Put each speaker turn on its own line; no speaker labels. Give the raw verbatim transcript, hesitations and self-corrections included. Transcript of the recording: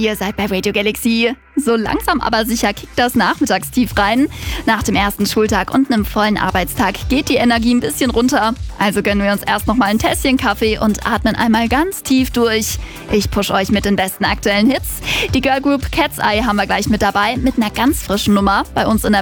Ihr seid bei Radio Galaxy. So langsam aber sicher kickt das Nachmittagstief rein. Nach dem ersten Schultag und einem vollen Arbeitstag geht die Energie ein bisschen runter. Also gönnen wir uns erst noch mal ein Tässchen Kaffee und atmen einmal ganz tief durch. Ich push euch mit den besten aktuellen Hits. Die Girlgroup Cat's Eye haben wir gleich mit dabei mit einer ganz frischen Nummer bei uns in der